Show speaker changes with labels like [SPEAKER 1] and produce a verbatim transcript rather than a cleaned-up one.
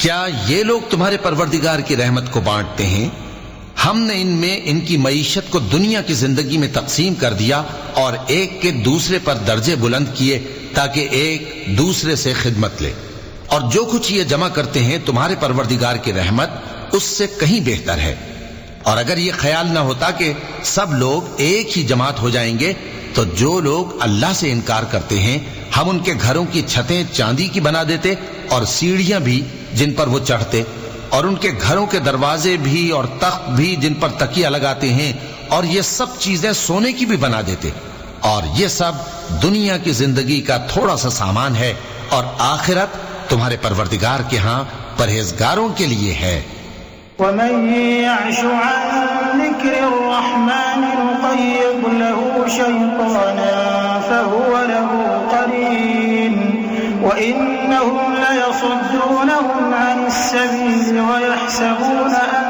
[SPEAKER 1] کیا یہ لوگ تمہارے پروردگار کی رحمت کو بانٹتے ہیں؟ ہم نے ان میں ان کی معیشت کو دنیا کی زندگی میں تقسیم کر دیا اور ایک کے دوسرے پر درجے بلند کیے تاکہ ایک دوسرے سے خدمت لے، اور جو کچھ یہ جمع کرتے ہیں تمہارے پروردگار کی رحمت اس سے کہیں بہتر ہے۔ اور اگر یہ خیال نہ ہوتا کہ سب لوگ ایک ہی جماعت ہو جائیں گے تو جو لوگ اللہ سے انکار کرتے ہیں ہم ان کے گھروں کی چھتیں چاندی کی بنا دیتے اور سیڑھیاں بھی جن پر وہ چڑھتے، اور ان کے گھروں کے دروازے بھی اور تخت بھی جن پر تکیہ لگاتے ہیں، اور یہ سب چیزیں سونے کی بھی بنا دیتے، اور یہ سب دنیا کی زندگی کا تھوڑا سا سامان ہے، اور آخرت تمہارے پروردگار کے ہاں پرہیزگاروں کے لیے ہے۔
[SPEAKER 2] ومن يعش عن ذكر الرحمن نقيض له شيطانا فهو له قرين وإنهم ليصدونهم عن السبيل ويحسبون أن